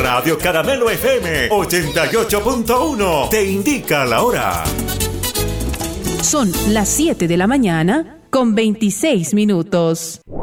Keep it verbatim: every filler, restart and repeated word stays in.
Radio Caramelo F M ochenta y ocho punto uno te indica la hora. Son las siete de la mañana con veintiséis minutos.